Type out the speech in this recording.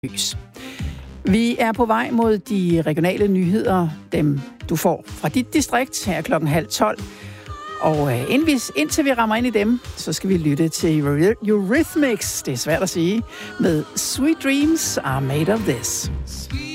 lys. Vi er på vej mod de regionale nyheder, dem du får fra dit distrikt her klokken 11:30. Og indtil vi rammer ind i dem, så skal vi lytte til Eurythmics, det er svært at sige, med Sweet Dreams Are Made of This.